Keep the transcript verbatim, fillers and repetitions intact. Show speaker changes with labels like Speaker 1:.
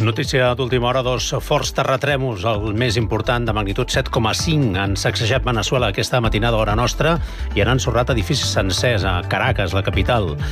Speaker 1: Notícia d'última hora, dos forts terratrèmols, el més important de magnitud set coma cinc, han sacsejat Veneçuela aquesta matinada a hora nostra i han ensorrat edificis sencers a Caracas, la capital.